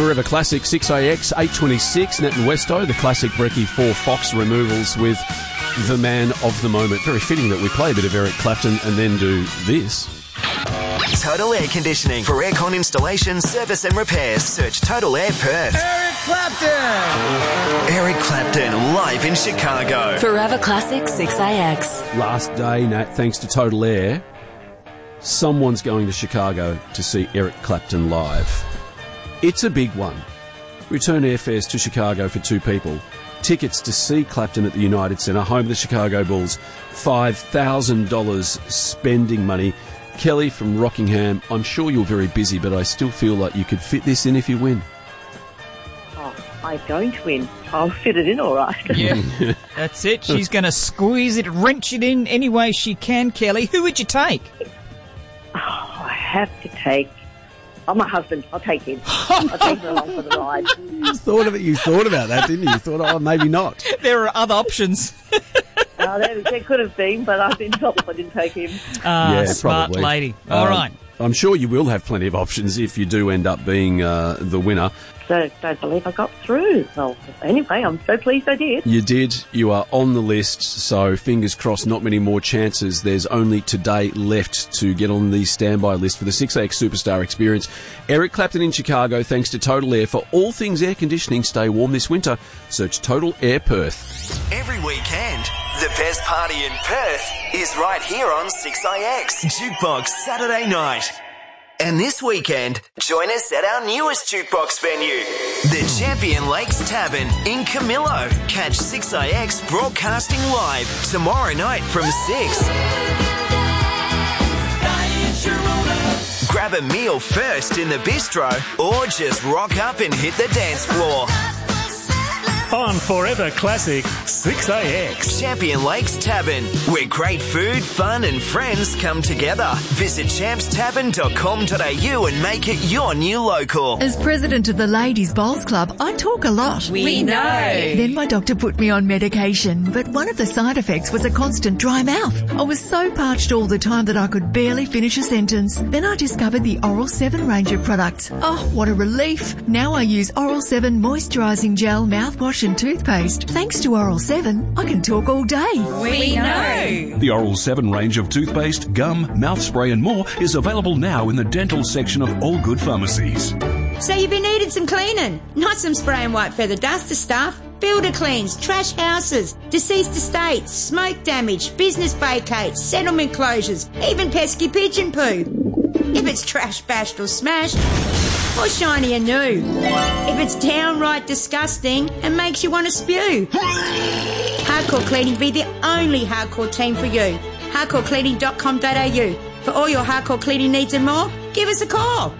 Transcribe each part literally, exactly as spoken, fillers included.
Forever Classic, six A X, eight twenty-six, Nat and Westo, the classic Brekkie for Fox removals with the man of the moment. Very fitting that we play a bit of Eric Clapton and then do this. Total Air Conditioning. For aircon installation, service and repairs, search Total Air Perth. Eric Clapton! Eric Clapton, live in Chicago. Forever Classic, six A X. Last day, Nat, thanks to Total Air, someone's going to Chicago to see Eric Clapton live. It's a big one. Return airfares to Chicago for two people. Tickets to see Clapton at the United Centre, home of the Chicago Bulls. five thousand dollars spending money. Kelly from Rockingham, I'm sure you're very busy, but I still feel like you could fit this in if you win. Oh, I'm going to win. I'll fit it in all right. Yeah, that's it. She's going to squeeze it, wrench it in any way she can, Kelly. Who would you take? Oh, I have to take... Oh, my husband. I'll take him. I'll take him along for the ride. You thought of it. You thought about that, didn't you? You thought, oh, maybe not. There are other options. uh, there, there could have been, but I've been told if I didn't take him. Ah, yeah, smart probably. lady. All um, right. I'm sure you will have plenty of options if you do end up being uh, the winner. So don't believe I got through. Well, anyway, I'm so pleased I did. You did. You are on the list, so fingers crossed, not many more chances. There's only today left to get on the standby list for the six A X Superstar Experience. Eric Clapton in Chicago, thanks to Total Air. For all things air conditioning, stay warm this winter. Search Total Air Perth. Every weekend, the best party in Perth is right here on six A X. Jukebox Saturday night. And this weekend, join us at our newest jukebox venue, the Champion Lakes Tavern in Camillo. Catch six A X broadcasting live tomorrow night from six. Grab a meal first in the bistro or just rock up and hit the dance floor. On Forever Classic, six A X. Champion Lakes Tavern, where great food, fun and friends come together. Visit champs tavern dot com dot a u and make it your new local. As president of the Ladies Bowls Club, I talk a lot. We, we know. Then my doctor put me on medication, but one of the side effects was a constant dry mouth. I was so parched all the time that I could barely finish a sentence. Then I discovered the Oral seven range of products. Oh, what a relief. Now I use Oral seven moisturising gel, mouthwash and toothpaste. Thanks to Oral seven, I can talk all day. We know. The Oral seven range of toothpaste, gum, mouth spray and more is available now in the dental section of all good pharmacies. So you've been needing some cleaning, not some spray and white feather duster stuff. Builder cleans, trash houses, deceased estates, smoke damage, business vacates, settlement closures, even pesky pigeon poo. If it's trash, bashed or smashed, or shiny and new. If it's downright disgusting and makes you want to spew. Hardcore Cleaning be the only hardcore team for you. hardcore cleaning dot com dot a u. For all your hardcore cleaning needs and more, give us a call.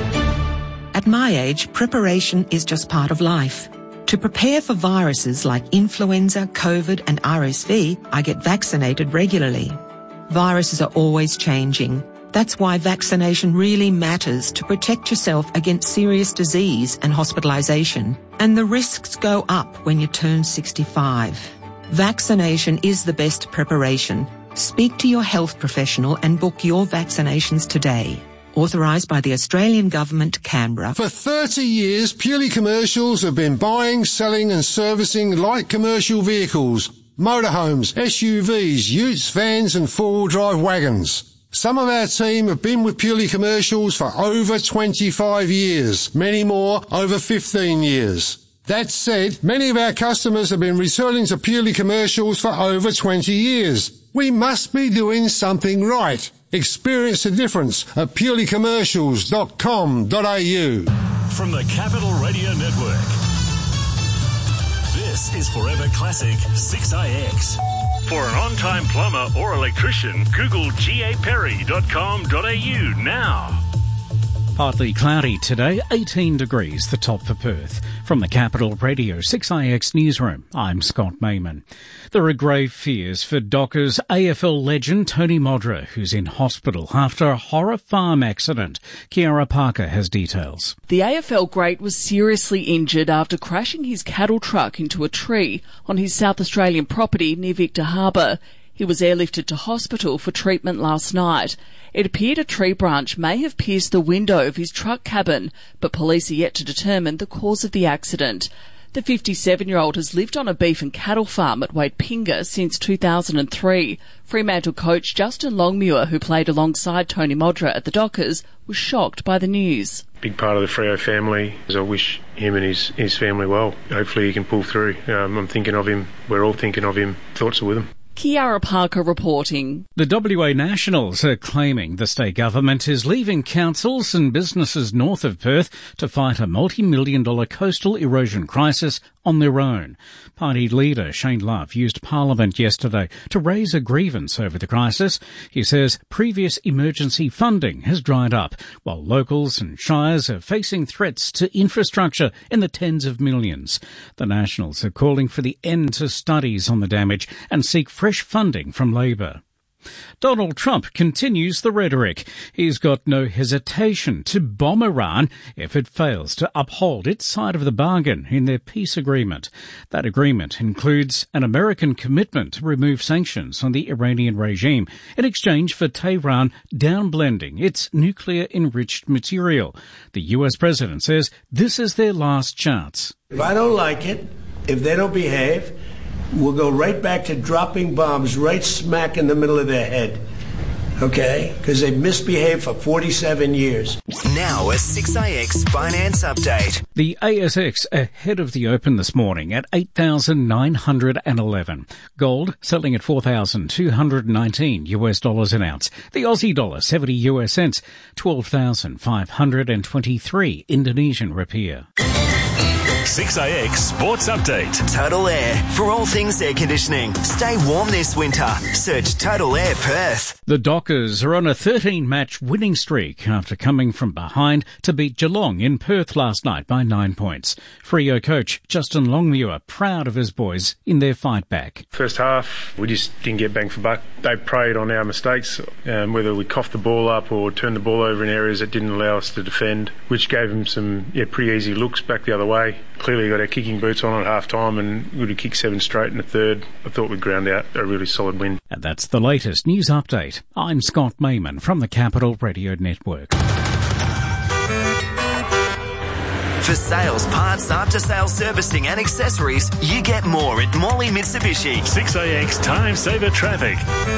At my age, preparation is just part of life. To prepare for viruses like influenza, COVID and R S V, I get vaccinated regularly. Viruses are always changing. That's why vaccination really matters to protect yourself against serious disease and hospitalisation. And the risks go up when you turn sixty-five. Vaccination is the best preparation. Speak to your health professional and book your vaccinations today. Authorised by the Australian Government, Canberra. For thirty years, Purely Commercials have been buying, selling and servicing light commercial vehicles, motorhomes, S U Vs, utes, vans and four-wheel drive wagons. Some of our team have been with Purely Commercials for over twenty-five years, many more over fifteen years. That said, many of our customers have been returning to Purely Commercials for over twenty years. We must be doing something right. Experience the difference at purely commercials dot com dot a u. From the Capital Radio Network, this is Forever Classic six A X. For an on-time plumber or electrician, Google g a perry dot com dot a u now. Partly cloudy today, eighteen degrees, the top for Perth. From the Capital Radio six A X Newsroom, I'm Scott Mayman. There are grave fears for Dockers A F L legend Tony Modra, who's in hospital after a horror farm accident. Kiara Parker has details. The A F L great was seriously injured after crashing his cattle truck into a tree on his South Australian property near Victor Harbour. He was airlifted to hospital for treatment last night. It appeared a tree branch may have pierced the window of his truck cabin, but police are yet to determine the cause of the accident. The fifty-seven-year-old has lived on a beef and cattle farm at Waitpinga since two thousand three. Fremantle coach Justin Longmuir, who played alongside Tony Modra at the Dockers, was shocked by the news. Big part of the Freo family. I wish him and his, his family well. Hopefully he can pull through. Um, I'm thinking of him. We're all thinking of him. Thoughts are with him. Kiara Parker reporting. The W A Nationals are claiming the state government is leaving councils and businesses north of Perth to fight a multi-million dollar coastal erosion crisis on their own. Party leader Shane Love used Parliament yesterday to raise a grievance over the crisis. He says previous emergency funding has dried up, while locals and shires are facing threats to infrastructure in the tens of millions. The Nationals are calling for the end to studies on the damage and seek fresh funding from Labor. Donald Trump continues the rhetoric. He's got no hesitation to bomb Iran if it fails to uphold its side of the bargain in their peace agreement. That agreement includes an American commitment to remove sanctions on the Iranian regime in exchange for Tehran downblending its nuclear-enriched material. The U S president says this is their last chance. If I don't like it, if they don't behave, we'll go right back to dropping bombs right smack in the middle of their head. Okay? Because they've misbehaved for forty-seven years. Now a six A X finance update. The A S X ahead of the open this morning at eight thousand nine hundred eleven. Gold selling at four thousand two hundred nineteen U S dollars an ounce. The Aussie dollar seventy U S cents, twelve thousand five hundred twenty-three Indonesian rupiah. six A X Sports Update. Total Air. For all things air conditioning. Stay warm this winter. Search Total Air Perth. The Dockers are on a thirteen-match winning streak after coming from behind to beat Geelong in Perth last night by nine points. Freo coach Justin Longmuir proud of his boys in their fight back. First half, we just didn't get bang for buck. They preyed on our mistakes, um, whether we coughed the ball up or turned the ball over in areas that didn't allow us to defend, which gave them some yeah, pretty easy looks back the other way. Clearly got our kicking boots on at half time and would have kicked seven straight in the third. I thought we'd ground out a really solid win. And that's the latest news update. I'm Scott Mayman from the Capital Radio Network. For sales, parts, after-sales servicing and accessories, you get more at Morley Mitsubishi. six A X Time Saver Traffic.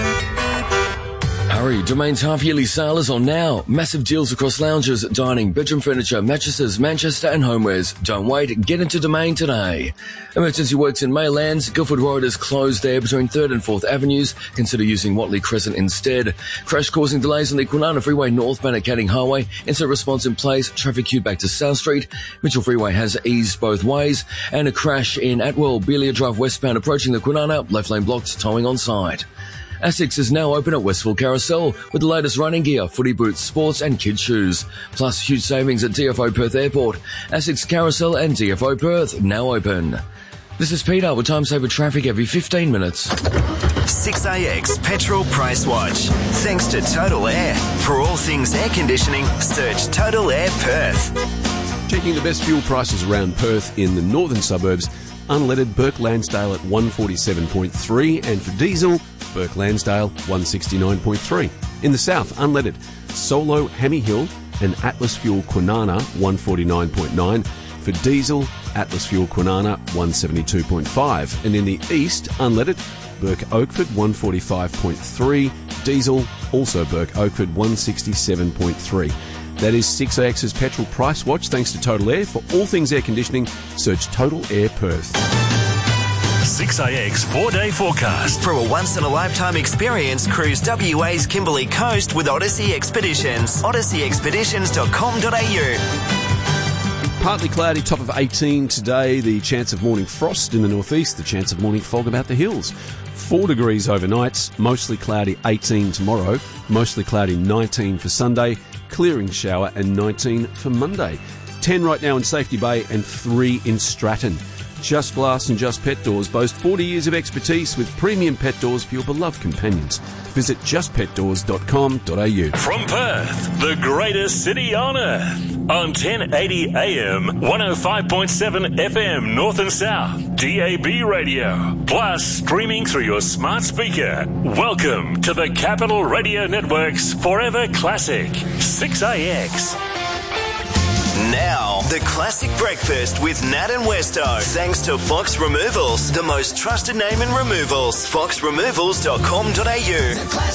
Hurry, Domain's half-yearly sale is on now. Massive deals across lounges, dining, bedroom furniture, mattresses, Manchester and homewares. Don't wait, get into Domain today. Emergency works in Maylands. Guildford Road is closed there between third and fourth Avenues. Consider using Watley Crescent instead. Crash causing delays on the Kwinana Freeway northbound at Canning Highway. Incident response in place. Traffic queued back to South Street. Mitchell Freeway has eased both ways. And a crash in Atwell, Belia Drive westbound approaching the Kwinana. Left lane blocked, towing on site. Asics is now open at Westfield Carousel with the latest running gear, footy boots, sports and kids shoes. Plus huge savings at D F O Perth Airport. Asics Carousel and D F O Perth now open. This is Peter with Time Saver Traffic every fifteen minutes. six A X Petrol Price Watch. Thanks to Total Air. For all things air conditioning, search Total Air Perth. Checking the best fuel prices around Perth in the northern suburbs. Unleaded Burke Lansdale at one forty-seven point three, and for diesel, Burke Lansdale one sixty-nine point three. In the south, unleaded Solo Hammy Hill and Atlas Fuel Kwinana one forty-nine point nine. For diesel, Atlas Fuel Kwinana one seventy-two point five. And in the east, unleaded Burke Oakford one forty-five point three. Diesel, also Burke Oakford one sixty-seven point three. That is six A X's Petrol Price Watch, thanks to Total Air. For all things air conditioning, search Total Air Perth. six A X four-day forecast. For a once-in-a-lifetime experience, cruise W A's Kimberley Coast with Odyssey Expeditions. odyssey expeditions dot com dot a u. Partly cloudy, top of eighteen today. The chance of morning frost in the northeast. The chance of morning fog about the hills. Four degrees overnight. Mostly cloudy, eighteen tomorrow. Mostly cloudy, nineteen for Sunday. Clearing shower and nineteen for Monday. ten right now in Safety Bay and three in Stratton. Just Glass and Just Pet Doors boast forty years of expertise with premium pet doors for your beloved companions. Visit just pet doors dot com dot a u. From Perth, the greatest city on earth, on ten eighty A M, one oh five point seven F M North and South, D A B radio, plus streaming through your smart speaker. Welcome to the Capital Radio Network's Forever Classic, six A X. Now, the Classic Breakfast with Nat and Westo. Thanks to Fox Removals, the most trusted name in removals. fox removals dot com dot a u.